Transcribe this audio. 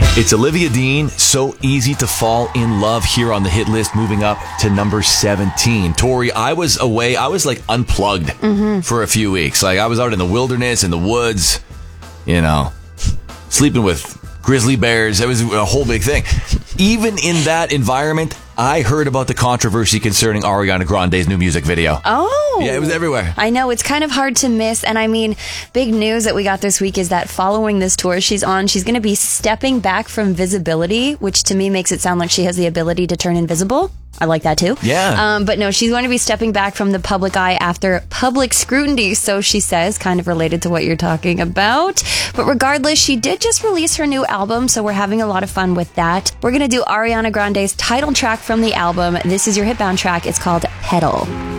It's Olivia Dean, So Easy to Fall in Love here on the hit list, moving up to number 17. Tori, I was away. I was like unplugged for a few weeks. Like I was out in the wilderness, in the woods, you know, sleeping with grizzly bears. It was a whole big thing. Even in that environment, I heard about the controversy concerning Ariana Grande's new music video. Oh. Yeah, it was everywhere. I know. It's kind of hard to miss. And I mean, big news that we got this week is that following this tour she's on, she's going to be stepping back from visibility, which to me makes it sound like she has the ability to turn invisible. I like that too. Yeah. But no, she's going to be stepping back from the public eye after public scrutiny, so she says, kind of related to what you're talking about. But regardless, she did just release her new album, so we're having a lot of fun with that. We're going to do Ariana Grande's title track from the album. This is your Hitbound track. It's called Pedal.